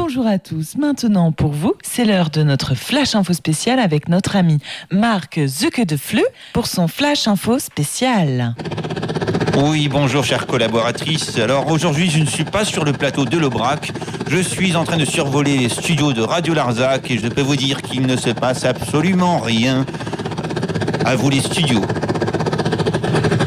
Bonjour à tous. Maintenant pour vous, c'est l'heure de notre Flash Info spécial avec notre ami Marc Zucke-de-Fleu pour son Flash Info spécial. Oui, bonjour chère collaboratrice. Alors aujourd'hui, je ne suis pas sur le plateau de l'Aubrac. Je suis en train de survoler les studios de Radio Larzac et je peux vous dire qu'il ne se passe absolument rien. À vous les studios.